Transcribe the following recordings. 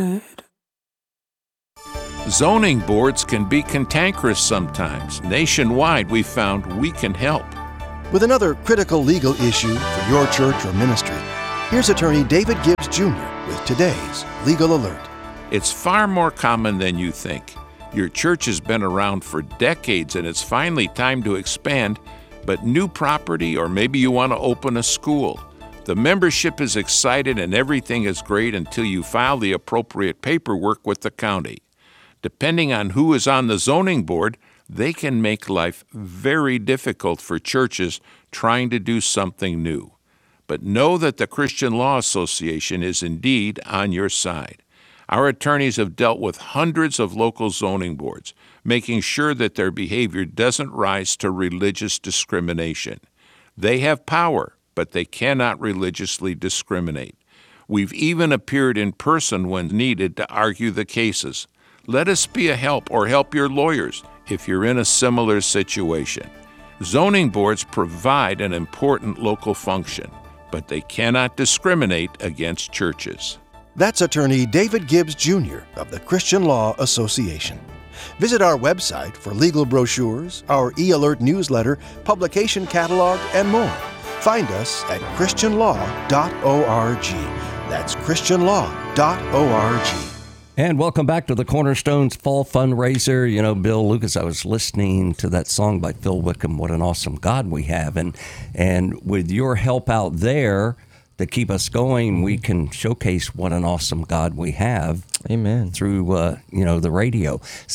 Zoning boards can be cantankerous sometimes. Nationwide, we found we can help. With another critical legal issue for your church or ministry, here's attorney David Gibbs Jr. with today's Legal Alert. It's far more common than you think. Your church has been around for decades and it's finally time to expand, but new property, or maybe you want to open a school. The membership is excited and everything is great until you file the appropriate paperwork with the county. Depending on who is on the zoning board, they can make life very difficult for churches trying to do something new. But know that the Christian Law Association is indeed on your side. Our attorneys have dealt with hundreds of local zoning boards, making sure that their behavior doesn't rise to religious discrimination. They have power, but they cannot religiously discriminate. We've even appeared in person when needed to argue the cases. Let us be a help or help your lawyers if you're in a similar situation. Zoning boards provide an important local function, but they cannot discriminate against churches. That's attorney David Gibbs Jr. of the Christian Law Association. Visit our website for legal brochures, our e-alert newsletter, publication catalog, and more. Find us at christianlaw.org. That's christianlaw.org. And welcome back to the Cornerstones Fall Fundraiser. You know, Bill Lucas, I was listening to that song by Phil Wickham, What an Awesome God We Have. And with your help out there to keep us going, we can showcase what an awesome God we have. Amen. Through, the radio.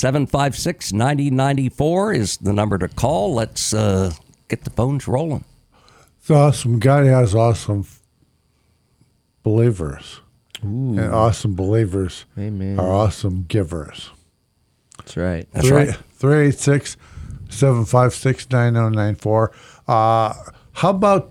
756-9094 is the number to call. Let's get the phones rolling. It's awesome. God has awesome believers. Ooh. And awesome believers Amen. are awesome givers. That's right. That's right. 386-756-9094. How about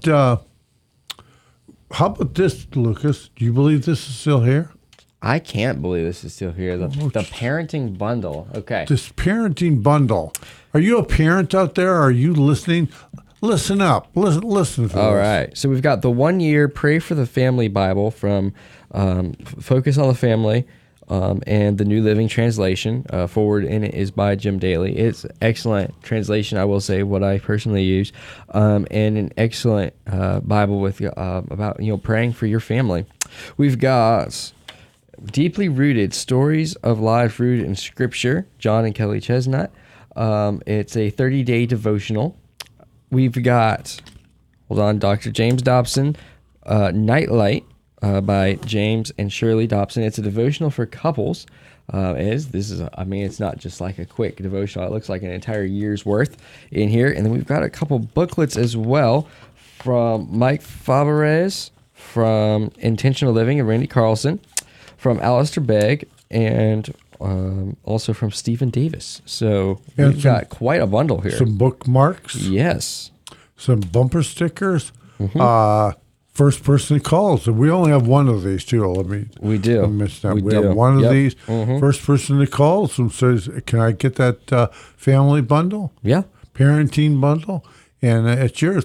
this, Lucas? Do you believe this is still here? I can't believe this is still here. The parenting bundle. Okay. This parenting bundle. Are you a parent out there? Are you listening? Listen up. Listen to All this. right. So we've got the 1 year Pray for the Family Bible from Focus on the Family and the New Living Translation. Forward in it is by Jim Daly. It's excellent translation, I will say, what I personally use, and an excellent Bible with about praying for your family. We've got Deeply Rooted Stories of Life Rooted in Scripture, John and Kelly Chestnut. It's a 30-day devotional. We've got, Dr. James Dobson, Nightlight by James and Shirley Dobson. It's a devotional for couples. It's not just like a quick devotional. It looks like an entire year's worth in here. And then we've got a couple booklets as well from Mike Faberez, from Intentional Living and Randy Carlson, from Alistair Begg, and also from Stephen Davis. So we've got quite a bundle here. Some bookmarks. Yes. Some bumper stickers. First person calls. And we only have one of these, too. We do. We have one of these. First person that calls and says, can I get that family bundle? Yeah. Parenting bundle. And it's yours,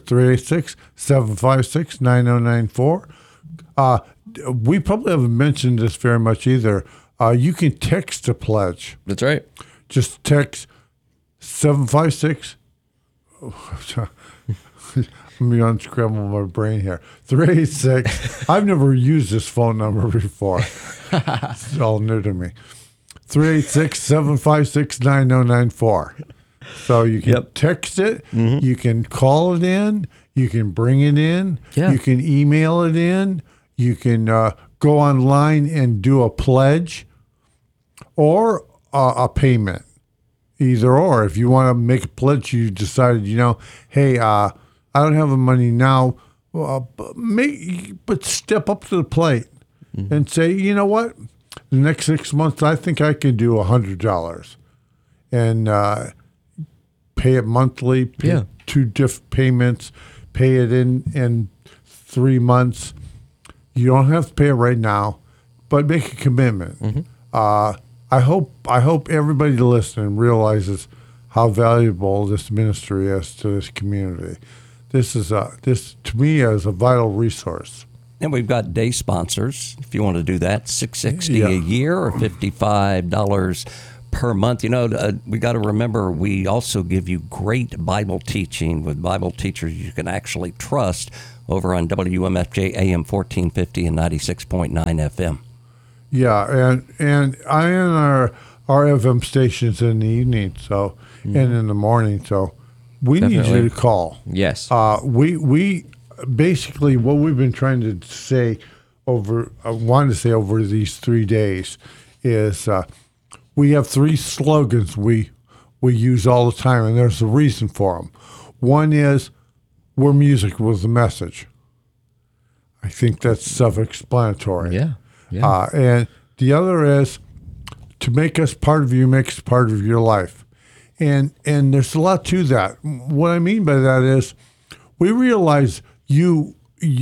386-756-9094. We probably haven't mentioned this very much either. You can text a pledge. That's right. Just text 756. Let me unscramble my brain here. 386. I've never used this phone number before. It's all new to me. 386-756-9094. So you can text it. You can call it in. You can bring it in. Yeah. You can email it in. You can go online and do a pledge or a payment. Either or. If you want to make a pledge, you decided, hey, I don't have the money now, but step up to the plate and say, you know what? The next 6 months, I think I can do $100 and pay it monthly, pay 2 different payments, pay it in 3 months. You don't have to pay it right now, but make a commitment. I hope everybody listening realizes how valuable this ministry is to this community. This to me is a vital resource. And we've got day sponsors. If you want to do that, $660 Yeah. a year or $55 per month. We got to remember we also give you great Bible teaching with Bible teachers you can actually trust over on WMFJ AM 1450 and 96.9 FM. Yeah, and I on our FM stations in the evening, so and in the morning, so we need Definitely. you to call. Yes. We basically what we've been trying to say over these 3 days is we have 3 slogans we use all the time, and there's a reason for them. One is we're music with a message. I think that's self-explanatory. Yeah. Yeah. And the other is to make us part of you makes us part of your life. And there's a lot to that. What I mean by that is we realize you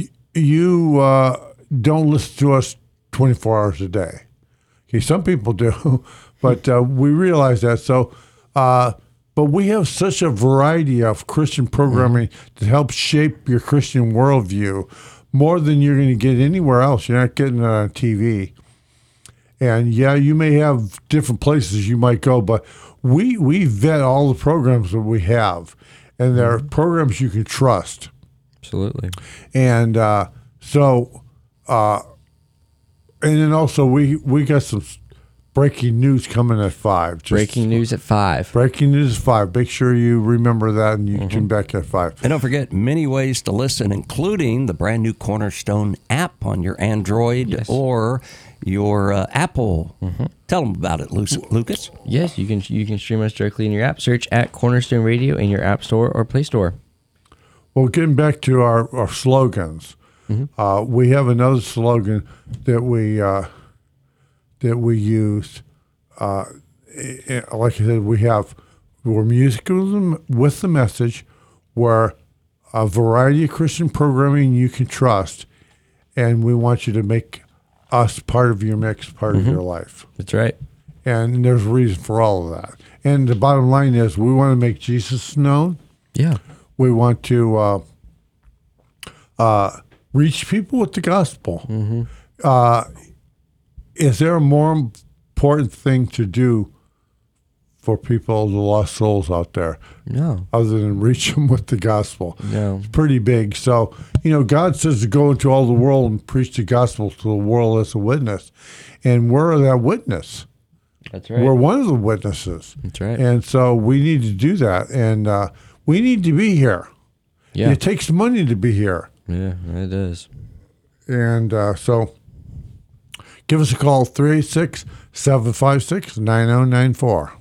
don't listen to us 24 hours a day. Okay, some people do, but we realize that. So, but we have such a variety of Christian programming to help shape your Christian worldview more than you're going to get anywhere else. You're not getting it on TV. And yeah, you may have different places you might go, but we vet all the programs that we have, and they're programs you can trust. Absolutely. And and then also we got some breaking news coming at 5. Breaking news at 5. Breaking news at 5. Make sure you remember that, and you tune back at 5. And don't forget, many ways to listen, including the brand new Cornerstone app on your Android or your Apple. Tell them about it, Lucas. Yes, you can stream us directly in your app. Search at Cornerstone Radio in your App Store or Play Store. Well, getting back to our slogans, we have another slogan that we use. Like I said, we're music with the message. We're a variety of Christian programming you can trust, and we want you to make us part of your mix, part of your life. That's right. And there's a reason for all of that. And the bottom line is we want to make Jesus known. Yeah. We want to reach people with the gospel. Is there a more important thing to do for people, the lost souls out there, No. other than reach them with the gospel? No. It's pretty big. So, God says to go into all the world and preach the gospel to the world as a witness. And we're that witness. That's right. We're one of the witnesses. That's right. And so we need to do that. And we need to be here. Yeah. It takes money to be here. Yeah, it does. And so give us a call, 386-756-9094.